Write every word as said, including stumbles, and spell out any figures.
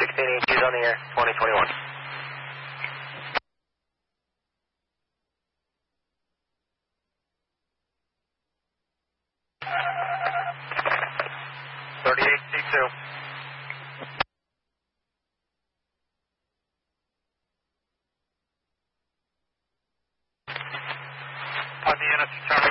sixteen E Q's on the air, twenty twenty-one. thirty-eight C two. On the N S T tower.